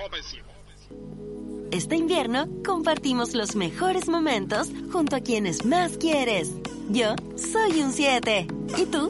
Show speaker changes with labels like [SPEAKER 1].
[SPEAKER 1] Este invierno compartimos los mejores momentos junto a quienes más quieres. Yo soy un 7. ¿Y tú?